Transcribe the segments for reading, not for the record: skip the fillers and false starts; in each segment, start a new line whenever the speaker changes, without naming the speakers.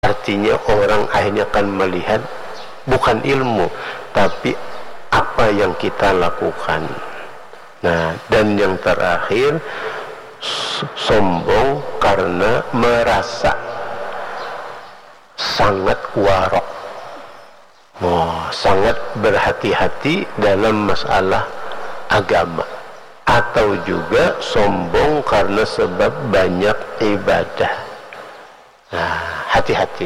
Artinya orang akhirnya akan melihat bukan ilmu, tapi apa yang kita lakukan. Nah, dan yang terakhir, sombong karena merasa sangat warok, sangat berhati-hati dalam masalah agama, atau juga sombong karena sebab banyak ibadah. Nah, hati-hati.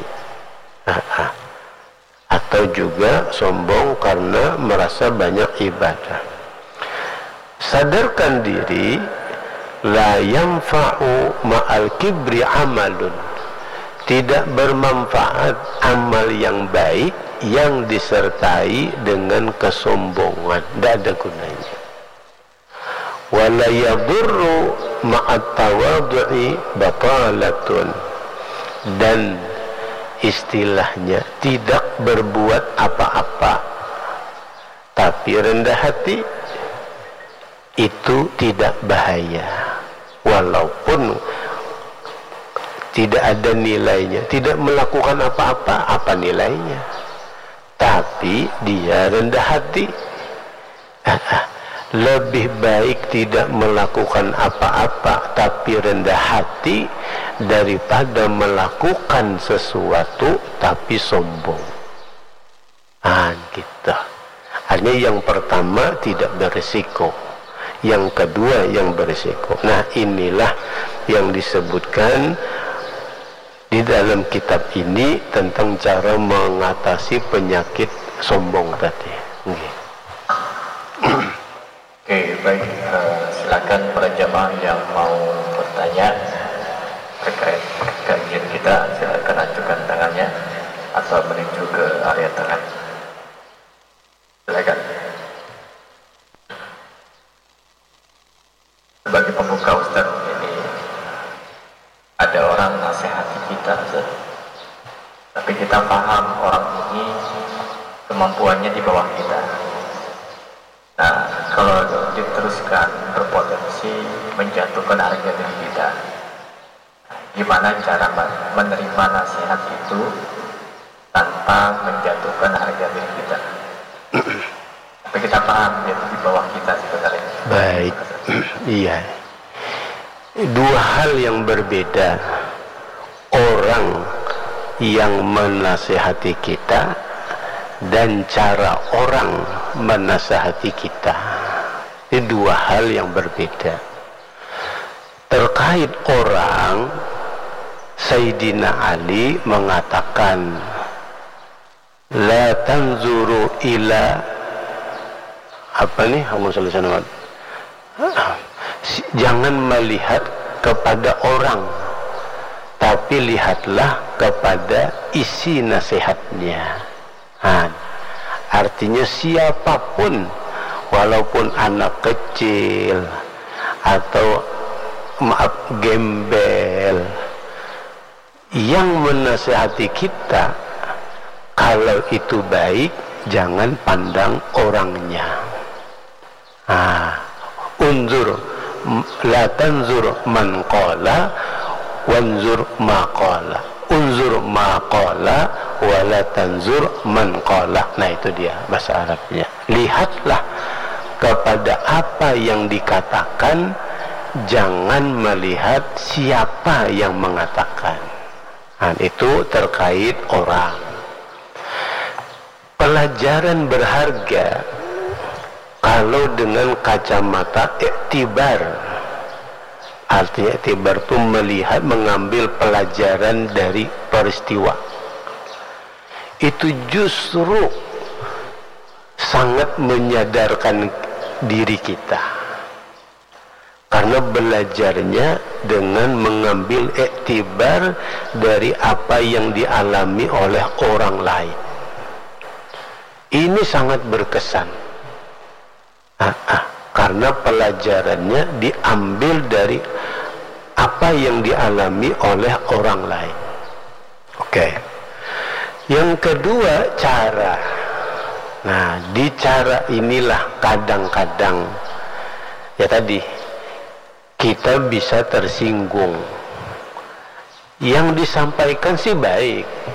Atau juga sombong karena merasa banyak ibadah. Sadarkan diri, la yanfa'u ma'al kibri amalun. Tidak bermanfaat amal yang baik yang disertai dengan kesombongan, tidak ada gunanya. Wala yadurru ma'at tawadu'i batalatun. Dan istilahnya tidak berbuat apa-apa tapi rendah hati, itu tidak bahaya, walaupun tidak ada nilainya. Tidak melakukan apa-apa, apa nilainya? Tapi dia rendah hati. Lebih baik tidak melakukan apa-apa tapi rendah hati daripada melakukan sesuatu tapi sombong. Gitu. Artinya yang pertama tidak berisiko, yang kedua yang berisiko. Nah, inilah yang disebutkan di dalam kitab ini tentang cara mengatasi penyakit sombong tadi.
Oke, baik. Silakan para jamaah yang mau bertanya terkait kajian kita, silakan ajukan tangannya atau menuju ke area tengah. Silakan. Sebagai pembuka, Ustaz, ini ada orang nasihati kita, Ustaz. Tapi kita paham orang ini kemampuannya di bawah kita. Nah, kalau diteruskan berpotensi menjatuhkan harga diri kita. Gimana cara menerima nasihat itu tanpa menjatuhkan harga diri kita? Tapi kita paham dia itu di bawah kita sebenarnya.
Baik, iya. Dua hal yang berbeda. Orang yang menasihati kita dan cara orang menasihati kita. Ini dua hal yang berbeda. Terkait orang, Sayyidina Ali mengatakan, la tanzuru ila jangan melihat kepada orang, tapi lihatlah kepada isi nasihatnya. Artinya siapapun, walaupun anak kecil atau gembel, yang menasihati kita, kalau itu baik, jangan pandang orangnya. Unzur, la tanzur man qala, wanzur ma qala. Unzur ma qala wa la tanzur man qala. Nah, itu dia bahasa Arabnya. Lihatlah kepada apa yang dikatakan, jangan melihat siapa yang mengatakan. Itu terkait orang. Pelajaran berharga kalau dengan kacamata iktibar. Artinya iktibar itu melihat, mengambil pelajaran dari peristiwa. Itu justru sangat menyadarkan diri kita. Karena belajarnya dengan mengambil iktibar dari apa yang dialami oleh orang lain. Ini sangat berkesan. Karena pelajarannya diambil dari apa yang dialami oleh orang lain. Oke. Yang kedua, cara. Nah, di cara inilah kadang-kadang ya tadi kita bisa tersinggung. Yang disampaikan sih baik,